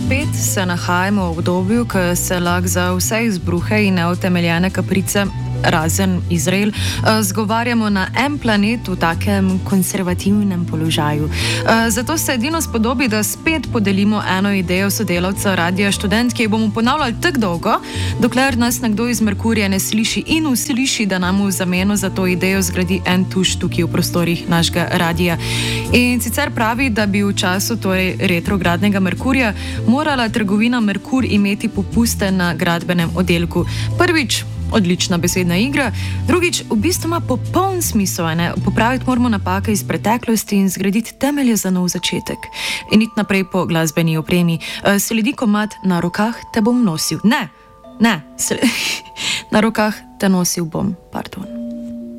spet se nahajamo v obdobju, ko se lahko za vse izbruhe in neutemeljene kaprice, razen Izrael, zgovarjamo na en planet v takem konservativnem položaju. Zato se edino spodobi, da spet podelimo eno idejo sodelavca Radia Študent, ki jo bomo ponavljali tako dolgo, dokler nas nekdo iz Merkurja ne sliši in usliši, da nam v zameno za to idejo zgradi en tuš tukaj v prostorih našega radija. In sicer pravi, da bi v času retrogradnega Merkurja morala trgovina Merkur imeti popuste na gradbenem oddelku. Prvič, odlična besedna igra. Drugič, v bistvu ima popoln smisel, ne? Popraviti moramo napake iz preteklosti in zgraditi temelje za nov začetek. In iti naprej po glasbeni opremi. Sledi komad Na rokah te bom nosil. Ne, na rokah te nosil bom, pardon.